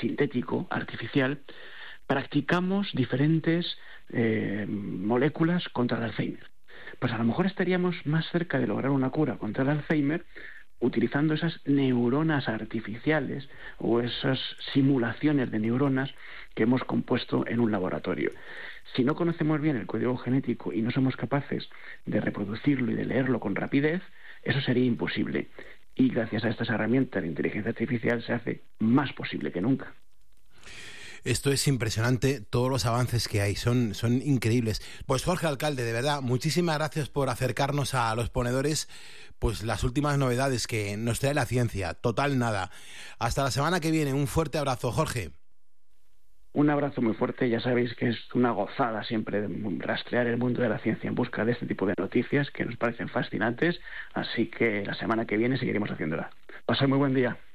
sintético, artificial, practicamos diferentes moléculas contra el Alzheimer. Pues a lo mejor estaríamos más cerca de lograr una cura contra el Alzheimer utilizando esas neuronas artificiales o esas simulaciones de neuronas que hemos compuesto en un laboratorio. Si no conocemos bien el código genético y no somos capaces de reproducirlo y de leerlo con rapidez, eso sería imposible. Y gracias a estas herramientas de inteligencia artificial se hace más posible que nunca. Esto es impresionante, todos los avances que hay, son increíbles. Pues Jorge Alcalde, de verdad, muchísimas gracias por acercarnos a los ponedores, pues las últimas novedades que nos trae la ciencia. Total nada. Hasta la semana que viene, un fuerte abrazo, Jorge. Un abrazo muy fuerte, ya sabéis que es una gozada siempre rastrear el mundo de la ciencia en busca de este tipo de noticias que nos parecen fascinantes, así que la semana que viene seguiremos haciéndola. Pasad muy buen día.